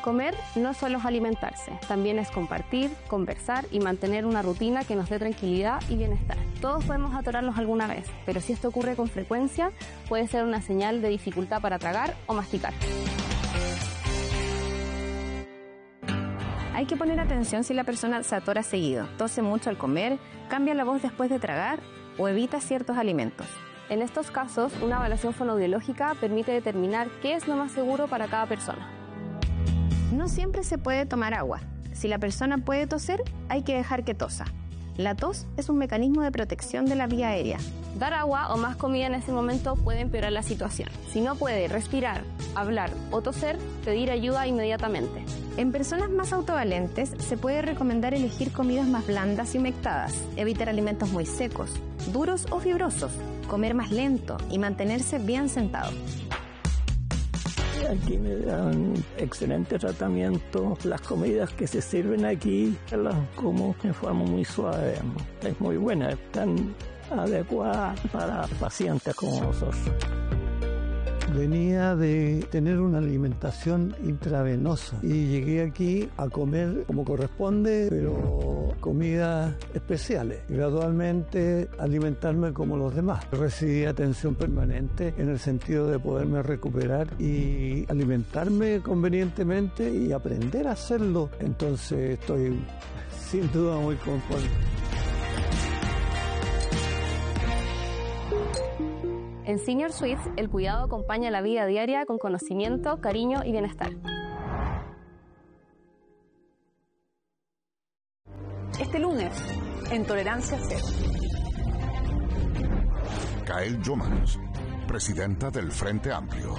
Comer no solo es alimentarse, también es compartir, conversar y mantener una rutina que nos dé tranquilidad y bienestar. Todos podemos atorarnos alguna vez, pero si esto ocurre con frecuencia, puede ser una señal de dificultad para tragar o masticar. Hay que poner atención si la persona se atora seguido, tose mucho al comer, cambia la voz después de tragar o evita ciertos alimentos. En estos casos, una evaluación fonoaudiológica permite determinar qué es lo más seguro para cada persona. No siempre se puede tomar agua. Si la persona puede toser, hay que dejar que tosa. La tos es un mecanismo de protección de la vía aérea. Dar agua o más comida en ese momento puede empeorar la situación. Si no puede respirar, hablar o toser, pedir ayuda inmediatamente. En personas más autovalentes se puede recomendar elegir comidas más blandas y humectadas, evitar alimentos muy secos, duros o fibrosos, comer más lento y mantenerse bien sentado. Aquí me dan excelente tratamiento. Las comidas que se sirven aquí las como de forma muy suave. Es muy buena, están adecuadas para pacientes como nosotros. Venía de tener una alimentación intravenosa y llegué aquí a comer como corresponde, pero comidas especiales. Gradualmente alimentarme como los demás. Recibí atención permanente en el sentido de poderme recuperar y alimentarme convenientemente y aprender a hacerlo. Entonces estoy sin duda muy conforme. En Senior Suites, el cuidado acompaña la vida diaria con conocimiento, cariño y bienestar. Este lunes, en Tolerancia Cero. Gael Jomans, presidenta del Frente Amplio.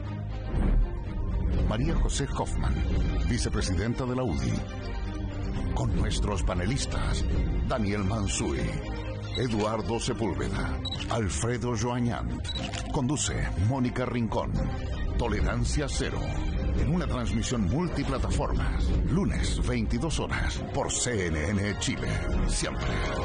María José Hoffman, vicepresidenta de la UDI. Con nuestros panelistas, Daniel Mansuy, Eduardo Sepúlveda, Alfredo Joañán. Conduce Mónica Rincón. Tolerancia Cero. En una transmisión multiplataformas. Lunes, 22 horas. Por CNN Chile. Siempre.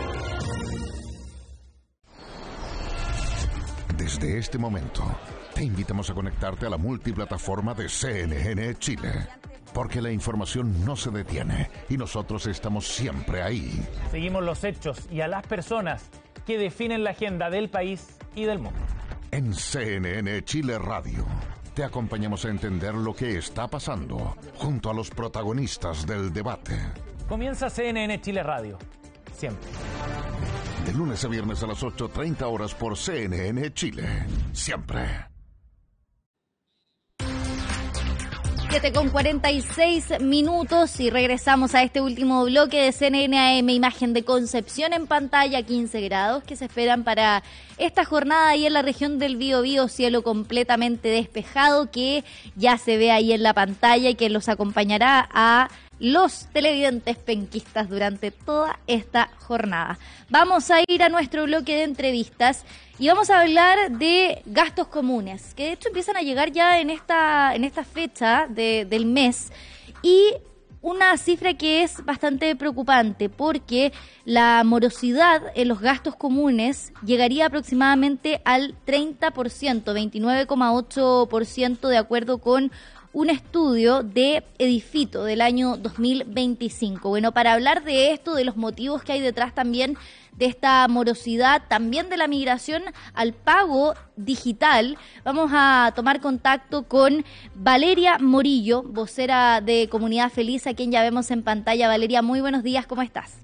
Desde este momento, te invitamos a conectarte a la multiplataforma de CNN Chile. Porque la información no se detiene y nosotros estamos siempre ahí. Seguimos los hechos y a las personas que definen la agenda del país y del mundo. En CNN Chile Radio te acompañamos a entender lo que está pasando junto a los protagonistas del debate. Comienza CNN Chile Radio. Siempre. De lunes a viernes a las 8:30 horas por CNN Chile. Siempre. 7:46 y regresamos a este último bloque de CNN AM, imagen de Concepción en pantalla, 15 grados que se esperan para esta jornada ahí en la región del Biobío, cielo completamente despejado que ya se ve ahí en la pantalla y que los acompañará a los televidentes penquistas durante toda esta jornada. Vamos a ir a nuestro bloque de entrevistas y vamos a hablar de gastos comunes, que de hecho empiezan a llegar ya en esta fecha del mes, y una cifra que es bastante preocupante porque la morosidad en los gastos comunes llegaría aproximadamente al 30%, 29,8% de acuerdo con un estudio de Edifito del año 2025. Bueno, para hablar de esto, de los motivos que hay detrás también de esta morosidad, también de la migración al pago digital, vamos a tomar contacto con Valeria Morillo, vocera de Comunidad Feliz, a quien ya vemos en pantalla. Valeria, muy buenos días, ¿cómo estás?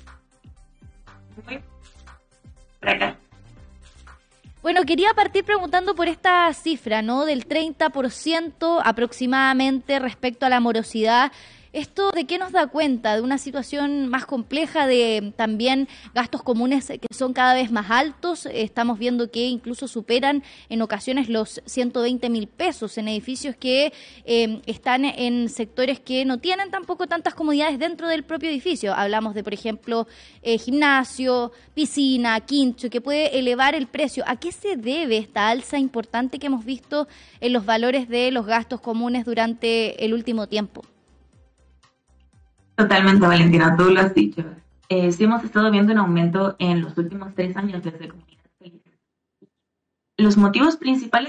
Muy por acá. Bueno, quería partir preguntando por esta cifra, ¿no? Del 30% aproximadamente respecto a la morosidad. ¿Esto de qué nos da cuenta? ¿De una situación más compleja, de también gastos comunes que son cada vez más altos? Estamos viendo que incluso superan en ocasiones los 120.000 pesos en edificios que están en sectores que no tienen tampoco tantas comodidades dentro del propio edificio. Hablamos de, por ejemplo, gimnasio, piscina, quincho, que puede elevar el precio. ¿A qué se debe esta alza importante que hemos visto en los valores de los gastos comunes durante el último tiempo? Totalmente, Valentina, tú lo has dicho. Sí hemos estado viendo un aumento en los últimos 3 años desde Comunidad Feliz. Los motivos principales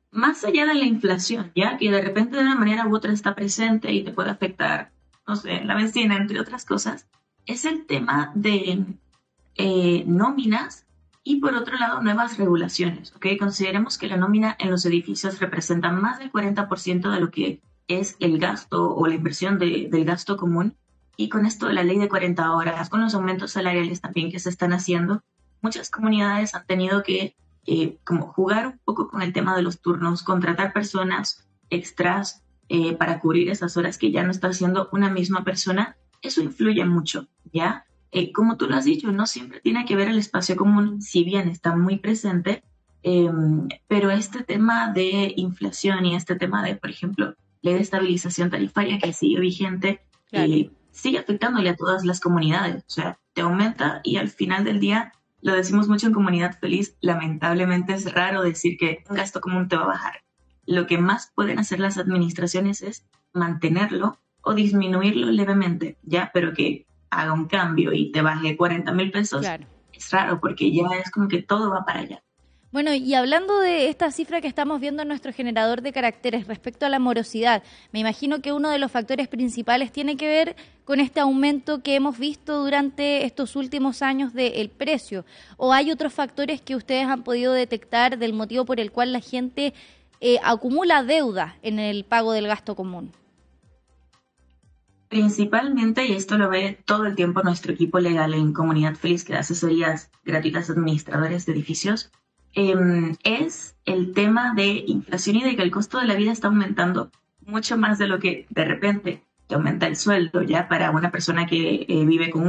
más allá de la inflación, ya que de repente de una manera u otra está presente y te puede afectar, no sé, la vecina, entre otras cosas, es el tema de nóminas y por otro lado nuevas regulaciones, ¿ok? Consideremos que la nómina en los edificios representa más del 40% de lo que es el gasto o la inversión del gasto común, y con esto de la ley de 40 horas, con los aumentos salariales también que se están haciendo, muchas comunidades han tenido que como jugar un poco con el tema de los turnos, contratar personas extras para cubrir esas horas que ya no está haciendo una misma persona. Eso influye mucho, ¿ya? Como tú lo has dicho, no siempre tiene que ver el espacio común, si bien está muy presente, pero este tema de inflación y este tema de, por ejemplo, ley de estabilización tarifaria que sigue vigente, claro, sigue afectándole a todas las comunidades. O sea, te aumenta y al final del día, lo decimos mucho en Comunidad Feliz, lamentablemente es raro decir que un gasto común te va a bajar. Lo que más pueden hacer las administraciones es mantenerlo o disminuirlo levemente, ¿ya? Pero que haga un cambio y te baje 40,000 pesos, claro, es raro porque ya es como que todo va para allá. Bueno, y hablando de esta cifra que estamos viendo en nuestro generador de caracteres respecto a la morosidad, me imagino que uno de los factores principales tiene que ver con este aumento que hemos visto durante estos últimos años del precio. ¿O hay otros factores que ustedes han podido detectar del motivo por el cual la gente acumula deuda en el pago del gasto común? Principalmente, y esto lo ve todo el tiempo nuestro equipo legal en Comunidad Feliz, que da asesorías gratuitas a administradores de edificios, es el tema de inflación y de que el costo de la vida está aumentando mucho más de lo que de repente te aumenta el sueldo, ya para una persona que vive con